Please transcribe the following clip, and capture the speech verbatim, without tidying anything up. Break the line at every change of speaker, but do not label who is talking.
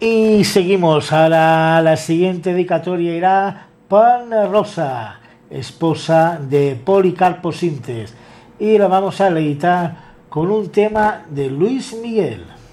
Y seguimos. Ahora la siguiente dedicatoria irá para Rosa, esposa de Policarpo Sintes, y la vamos a editar con un tema de Luis Miguel.